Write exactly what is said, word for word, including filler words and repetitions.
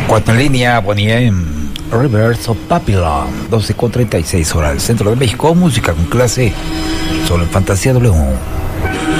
Cuatro en línea, Bonnie M. Reverse of Papillon, doce con treinta y seis horas del centro de México. Música con clase, solo en Fantasía W.